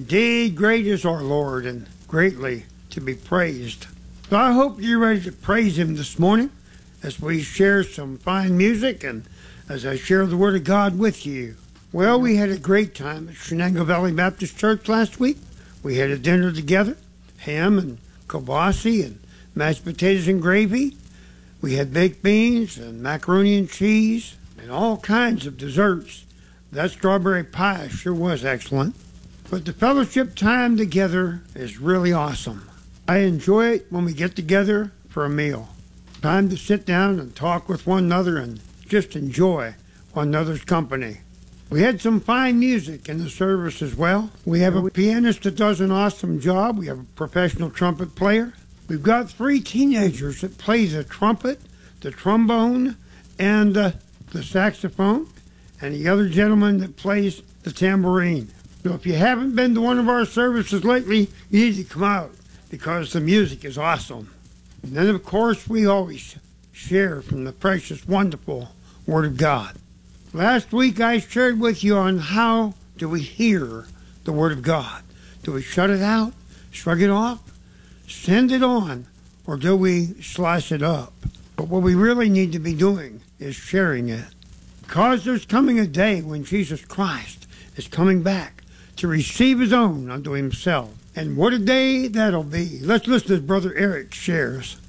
Indeed, great is our Lord, and greatly to be praised. So I hope you're ready to praise Him this morning as we share some fine music and as I share the Word of God with you. Well, we had a great time at Shenango Valley Baptist Church last week. We had a dinner together, ham and kielbasa and mashed potatoes and gravy. We had baked beans and macaroni and cheese and all kinds of desserts. That strawberry pie sure was excellent. But the fellowship time together is really awesome. I enjoy it when we get together for a meal. Time to sit down and talk with one another and just enjoy one another's company. We had some fine music in the service as well. We have a pianist that does an awesome job. We have a professional trumpet player. We've got 3 teenagers that play the trumpet, the trombone, and the saxophone, and the other gentleman that plays the tambourine. So if you haven't been to one of our services lately, you need to come out because the music is awesome. And then, of course, we always share from the precious, wonderful Word of God. Last week I shared with you on how do we hear the Word of God. Do we shut it out, shrug it off, send it on, or do we slice it up? But what we really need to be doing is sharing it. Because there's coming a day when Jesus Christ is coming back to receive His own unto Himself. And what a day that'll be. Let's listen as Brother Eric shares.